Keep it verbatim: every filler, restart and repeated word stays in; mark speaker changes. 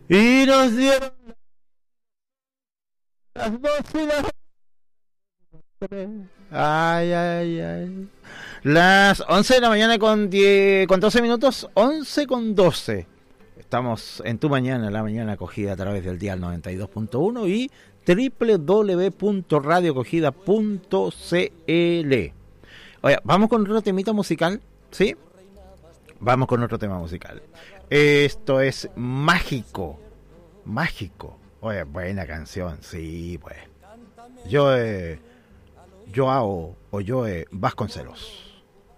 Speaker 1: Y nos dieron las dos y las tres. Ay, ay, ay. Las once de la mañana con diez, con doce minutos. Once con doce. Estamos en tu mañana, la mañana acogida a través del dial noventa y dos punto uno y doble u doble u doble u punto radio acogida punto c l. Oye, vamos con otro temita musical, ¿sí? Vamos con otro tema musical. Esto es Mágico. Mágico. Oye, buena canción, sí, pues. Yo, eh, Joao o Joe Vasconcelos.